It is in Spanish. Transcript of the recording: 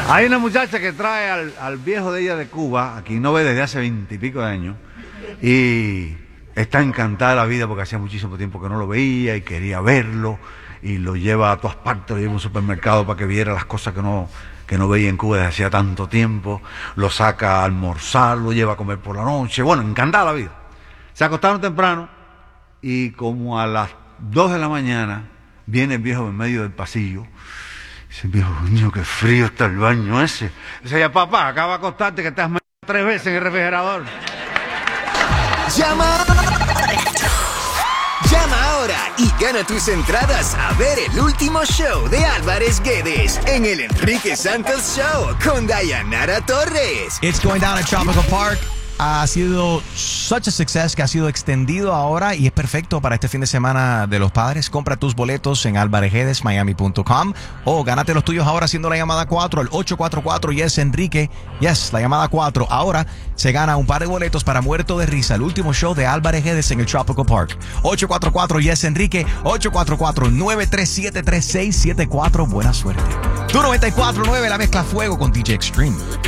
Hay una muchacha que trae al viejo de ella de Cuba, a quien no ve desde hace 20 y pico de años, y está encantada de la vida porque hacía muchísimo tiempo que no lo veía y quería verlo, y lo lleva a todas partes, lo lleva a un supermercado para que viera las cosas que no veía en Cuba desde hacía tanto tiempo, lo saca a almorzar, lo lleva a comer por la noche, bueno, encantada la vida. Se acostaron temprano y como a las 2 de la mañana viene el viejo en medio del pasillo. Dice, viejo, coño, qué frío está el baño ese. Dice, ya papá, acaba de acostarte que estás 3 veces en el refrigerador. Llama ahora y gana tus entradas a ver el último show de Álvarez Guedes en el Enrique Santos Show con Dayanara Torres. It's going down at Tropical Park. Ha sido such a success que ha sido extendido ahora y es perfecto para este fin de semana de los padres. Compra tus boletos en alvarezguedesmiami.com o gánate los tuyos ahora haciendo la llamada 4 al 844-YES Enrique. Yes, la llamada 4. Ahora se gana un par de boletos para Muerto de Risa, el último show de Álvarez Guedes en el Tropical Park. 844-YES Enrique, 844-937-3674. Buena suerte. Tu 94.9, la mezcla fuego con DJ Extreme.